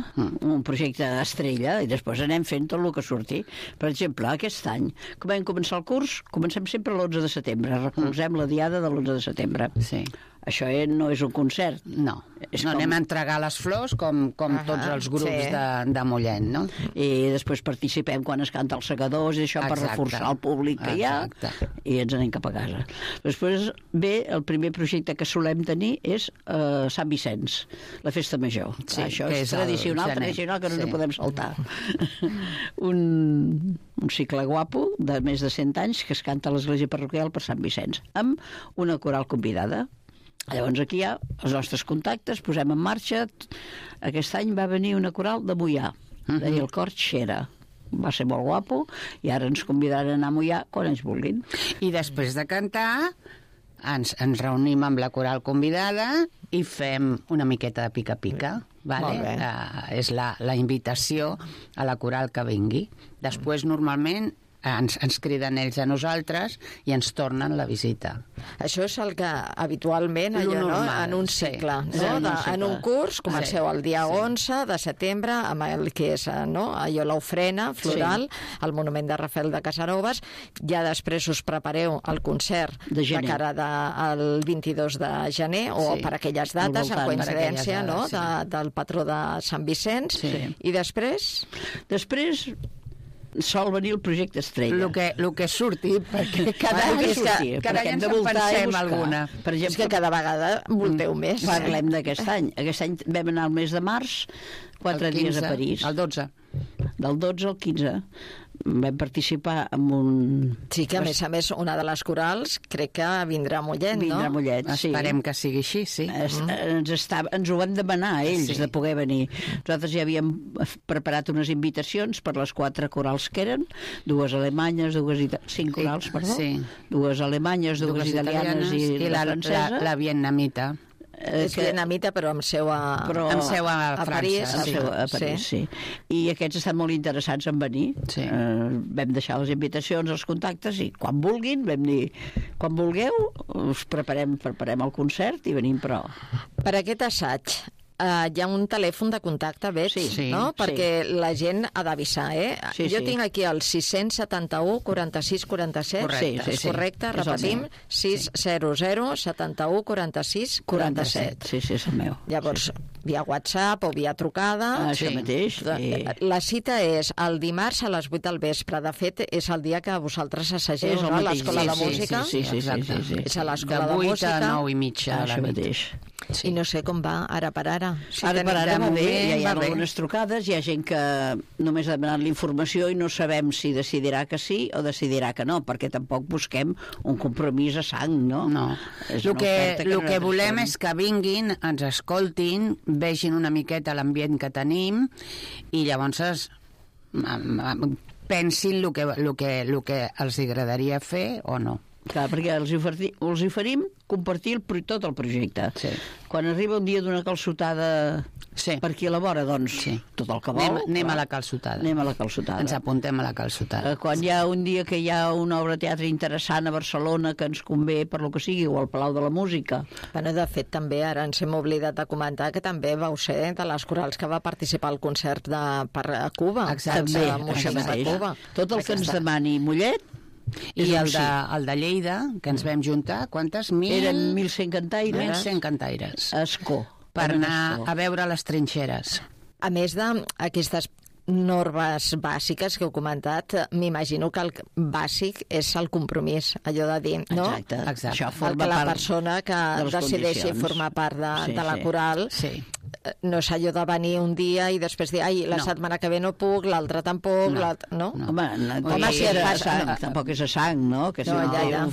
un projecte estrella, i després anem fent tot el que surti. Per exemple, aquest any, com vam començar el curs, comencem sempre l'11 de setembre, recolzem la diada de l'11 de setembre. Sí. Això no és un concert. No, anem a entregar les flors com tots els grups de Mollet, no? I després participem quan es canta els segadors i això per reforçar el públic que hi ha, i ens anem cap a casa. Després el primer projecte que solem tenir és Sant Vicenç, la festa major. Això és tradicional que no ens podem saltar. Un cicle guapo de més de 100 anys que es canta a l'església parroquial per Sant Vicenç, amb una coral convidada. Llavors aquí hi ha els nostres contactes, posem en marxa. Aquest any va venir una coral de Moià, deia el cor Xera. Va ser molt guapo i ara ens convidaran a anar a Moià quan ens vulguin. I després de cantar ens reunim amb la coral convidada i fem una miqueta de pica-pica. Vale? És la invitació a la coral que vingui. Després normalment ens criden ells a nosaltres i ens tornen la visita. Això és el que habitualment en un cicle, en un curs comenceu el dia 11 de setembre amb el que és allò l'ofrena floral al Monument de Rafael de Casanovas. Ja després us prepareu el concert de cara al 22 de gener o per aquelles dates en coincidència del patró de Sant Vicenç. I després sol venir el projecte estrella. El que surti, perquè cada any ens en pensem alguna. Per exemple, és que cada vegada volteu més. Parlem d'aquest any. Aquest any vam anar al mes de març, 4 dies a París. El 12. Del 12 al 15. Vam participar en un... Sí, que a més una de les corals crec que vindrà a Mollet, no? Vindrà a Mollet, sí. Esperem que sigui així, sí. Ens ho van demanar ells de poder venir. Nosaltres ja havíem preparat unes invitacions per les 4 corals que eren, 2 alemanyes, 5 corals, perdó, 2 alemanyes, 2 italianes i la francesa. La vietnamita. És vietnamita, però amb seu a França. A París, sí. I aquests estan molt interessats en venir. Vam deixar les invitacions, els contactes, i quan vulguin, vam dir, quan vulgueu, us preparem el concert i venim, però... Per aquest assaig, hi ha un telèfon de contacte, veig, no? Perquè la gent ha d'avisar, Jo tinc aquí el 671 46 47, correcte, repetim, 600 71 46 47. Sí, és el meu. Llavors, via WhatsApp o via trucada. Això mateix. La cita és el dimarts a les 8 del vespre. De fet, és el dia que vosaltres assageu a l'Escola de Música. Sí. És a l'Escola de Música. De 8 a 9 i mitja de la nit. I no sé com va ara per ara. Ara per ara va bé, ja hi ha algunes trucades, hi ha gent que només ha demanat la informació i no sabem si decidirà que sí o decidirà que no, perquè tampoc busquem un compromís a sang, no? No. El que volem és que vinguin, ens escoltin, vegin una miqueta l'ambient que tenim i llavors pensin el que els agradaria fer o no. Clar, perquè els oferim compartir tot el projecte. Quan arriba un dia d'una calçotada per aquí a la vora, doncs tot el que vol. Anem a la calçotada. Ens apuntem a la calçotada. Quan hi ha un dia que hi ha una obra de teatre interessant a Barcelona que ens convé per lo que sigui, o al Palau de la Música. Bueno, de fet, també ara ens hem oblidat de comentar que també vau ser de les corals que va participar al concert a Cuba. Exacte. Tot el que ens demani Mollet. I el de Lleida, que ens vam juntar, quantes? Eren 1.100 cantaires. 1.100 cantaires. A Escó. Per anar a veure les trinxeres. A més d'aquestes normes bàsiques que heu comentat, m'imagino que el bàsic és el compromís, allò de dir, no? Exacte. Això forma part la persona que decideixi formar part de la coral no és allò de venir un dia i després dir, la setmana que ve no puc, l'altra tampoc, no? Home, tampoc és a sang, no? Que